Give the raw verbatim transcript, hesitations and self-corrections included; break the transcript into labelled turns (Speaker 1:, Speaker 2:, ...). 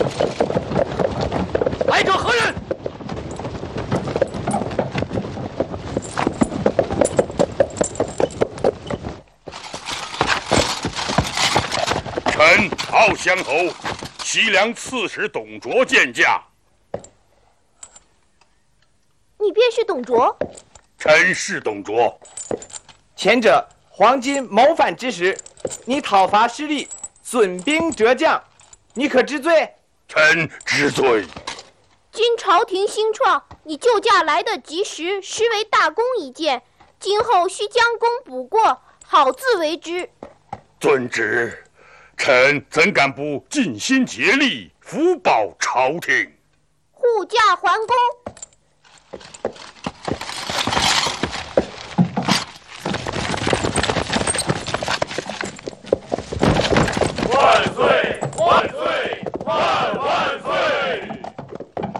Speaker 1: 来者何人？
Speaker 2: 臣傲乡侯，西凉刺史董卓见驾。
Speaker 3: 你便是董卓？
Speaker 2: 臣是董卓。
Speaker 4: 前者黄巾谋反之时，你讨伐失利，损兵折将，你可知罪？
Speaker 2: 臣知罪。
Speaker 3: 今朝廷兴创，你救驾来得及时，实为大功一件。今后需将功补过，好自为之。
Speaker 2: 遵旨。臣怎敢不尽心竭力，福报朝廷？
Speaker 3: 护驾还宫。